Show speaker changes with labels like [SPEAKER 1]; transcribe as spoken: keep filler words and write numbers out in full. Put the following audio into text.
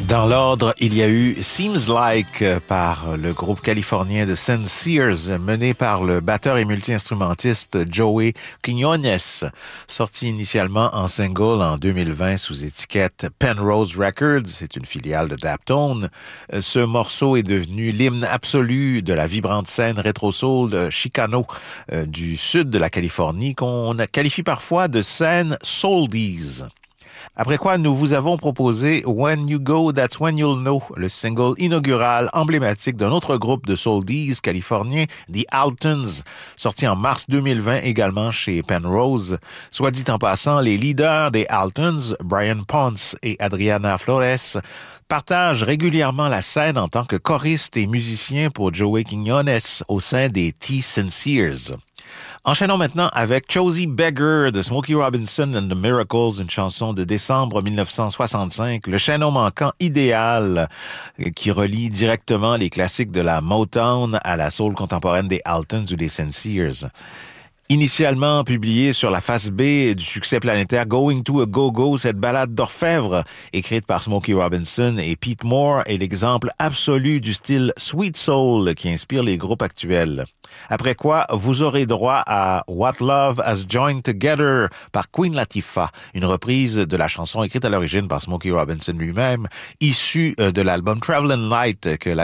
[SPEAKER 1] Dans l'ordre, il y a eu Seems Like par le groupe californien de Sincers, mené par le batteur et multi-instrumentiste Joey Quiñones, sorti initialement en single en deux mille vingt sous étiquette Penrose Records, c'est une filiale de Daptone. Ce morceau est devenu l'hymne absolu de la vibrante scène rétro-soul de Chicano euh, du sud de la Californie, qu'on qualifie parfois de scène souldies. Après quoi, nous vous avons proposé When You Go, That's When You'll Know, le single inaugural emblématique d'un autre groupe de souldies californien, The Altons, sorti en mars deux mille vingt également chez Penrose. Soit dit en passant, les leaders des Altons, Brian Ponce et Adriana Flores, partagent régulièrement la scène en tant que choristes et musiciens pour Joey Quiñones au sein des T-Sincers. Enchaînons maintenant avec Chosie Beggar de Smokey Robinson and the Miracles, une chanson de décembre dix-neuf cent soixante-cinq, le chaînon manquant idéal qui relie directement les classiques de la Motown à la soul contemporaine des Altons ou des Sincers. Initialement publiée sur la face B du succès planétaire Going to a Go-Go, cette ballade d'orfèvre, écrite par Smokey Robinson et Pete Moore, est l'exemple absolu du style sweet soul qui inspire les groupes actuels. Après quoi, vous aurez droit à What Love Has Joined Together par Queen Latifah, une reprise de la chanson écrite à l'origine par Smokey Robinson lui-même, issue de l'album Travelin' Light que la